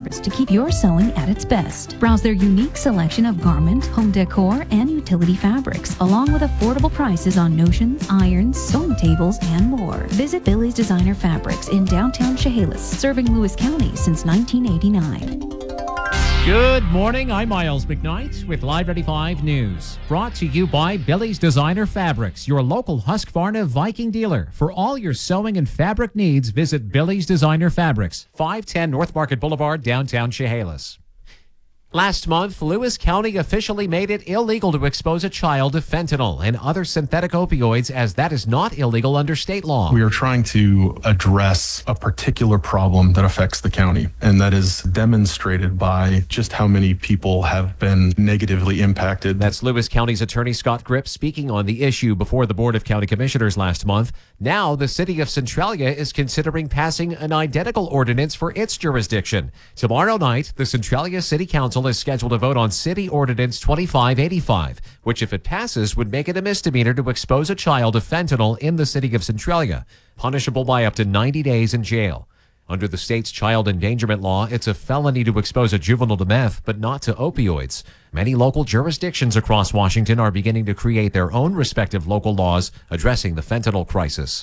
Fabrics to keep your sewing at its best. Browse their unique selection of garment, home decor, and utility fabrics, along with affordable prices on notions, irons, sewing tables, and more. Visit Billy's Designer Fabrics in downtown Chehalis, serving Lewis County since 1989. Good morning, I'm Miles McKnight with Live 95 News. Brought to you by Billy's Designer Fabrics, your local Husqvarna Viking dealer. For all your sewing and fabric needs, visit Billy's Designer Fabrics, 510 North Market Boulevard, downtown Chehalis. Last month, Lewis County officially made it illegal to expose a child to fentanyl and other synthetic opioids, as that is not illegal under state law. We are trying to address a particular problem that affects the county, and that is demonstrated by just how many people have been negatively impacted. That's Lewis County's Attorney Scott Gripp speaking on the issue before the Board of County Commissioners last month. Now, the city of Centralia is considering passing an identical ordinance for its jurisdiction. Tomorrow night, the Centralia City Council is scheduled to vote on City Ordinance 2585, which, if it passes, would make it a misdemeanor to expose a child to fentanyl in the city of Centralia, punishable by up to 90 days in jail. Under the state's child endangerment law, it's a felony to expose a juvenile to meth, but not to opioids. Many local jurisdictions across Washington are beginning to create their own respective local laws addressing the fentanyl crisis.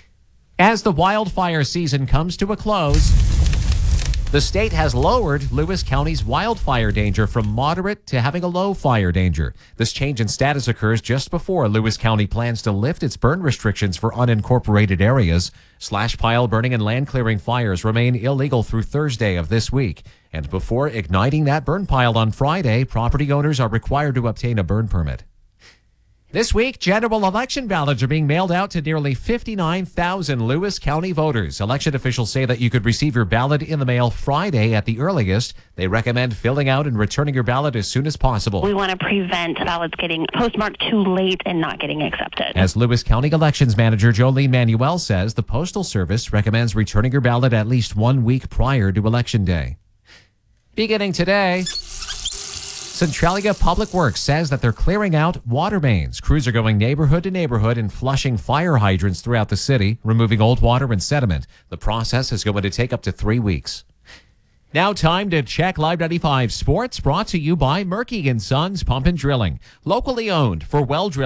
As the wildfire season comes to a close, the state has lowered Lewis County's wildfire danger from moderate to having a low fire danger. This change in status occurs just before Lewis County plans to lift its burn restrictions for unincorporated areas. Slash pile burning and land clearing fires remain illegal through Thursday of this week. And before igniting that burn pile on Friday, property owners are required to obtain a burn permit. This week, general election ballots are being mailed out to nearly 59,000 Lewis County voters. Election officials say that you could receive your ballot in the mail Friday at the earliest. They recommend filling out and returning your ballot as soon as possible. We want to prevent ballots getting postmarked too late and not getting accepted. As Lewis County Elections Manager Jolene Manuel says, the Postal Service recommends returning your ballot at least 1 week prior to Election Day. Beginning today, Centralia Public Works says that they're clearing out water mains. Crews are going neighborhood to neighborhood and flushing fire hydrants throughout the city, removing old water and sediment. The process is going to take up to 3 weeks. Now time to check Live 95 Sports, brought to you by Murky & Sons Pump and Drilling. Locally owned for well drilling.